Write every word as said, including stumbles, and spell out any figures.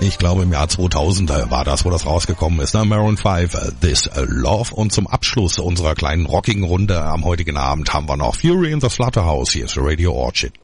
Ich glaube, im Jahr zweitausend war das, wo das rausgekommen ist. Ne? Maroon fünf, This Love. Und zum Abschluss unserer kleinen rockigen Runde am heutigen Abend haben wir noch Fury in the Slaughterhouse. Hier ist Radio Orchid.